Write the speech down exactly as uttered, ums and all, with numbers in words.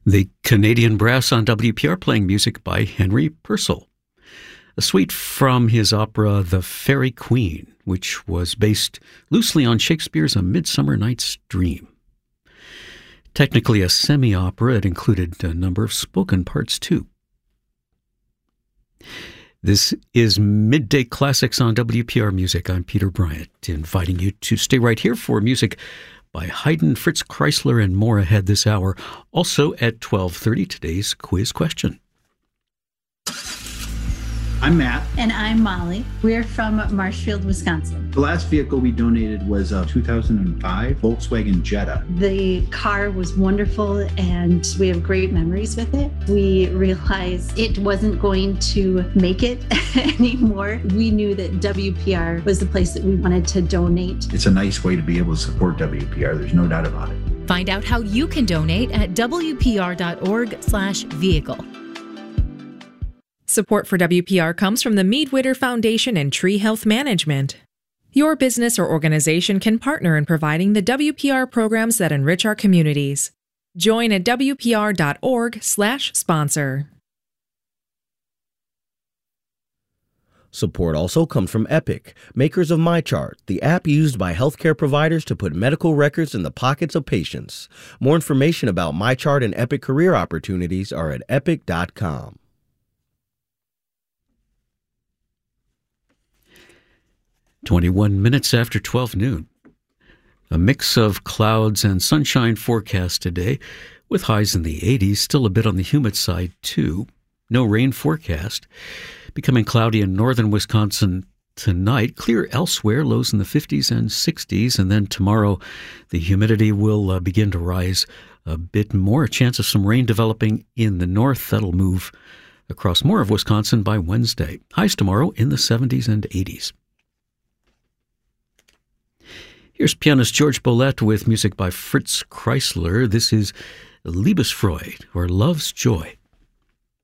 The Canadian Brass on W P R playing music by Henry Purcell. A suite from his opera The Fairy Queen, which was based loosely on Shakespeare's A Midsummer Night's Dream. Technically a semi-opera, it included a number of spoken parts too. This is Midday Classics on W P R Music. I'm Peter Bryant, inviting you to stay right here for music by Haydn, Fritz Kreisler, and more ahead this hour. Also at twelve thirty, today's quiz question. I'm Matt. And I'm Molly. We're from Marshfield, Wisconsin. The last vehicle we donated was a two thousand five Volkswagen Jetta. The car was wonderful and we have great memories with it. We realized it wasn't going to make it anymore. We knew that W P R was the place that we wanted to donate. It's a nice way to be able to support W P R. There's no doubt about it. Find out how you can donate at W P R dot org slash vehicle. Support for W P R comes from the Mead Witter Foundation and Tree Health Management. Your business or organization can partner in providing the W P R programs that enrich our communities. Join at W P R dot org slash sponsor. Support also comes from Epic, makers of MyChart, the app used by healthcare providers to put medical records in the pockets of patients. More information about MyChart and Epic career opportunities are at epic dot com. twenty-one minutes after twelve noon. A mix of clouds and sunshine forecast today, with highs in the eighties, still a bit on the humid side too. No rain forecast. Becoming cloudy in northern Wisconsin tonight, clear elsewhere, lows in the fifties and sixties, and then tomorrow the humidity will uh, begin to rise a bit more. A chance of some rain developing in the north. That'll move across more of Wisconsin by Wednesday. Highs tomorrow in the seventies and eighties. Here's pianist George Bollette with music by Fritz Kreisler. This is Liebesfreude, or Love's Joy.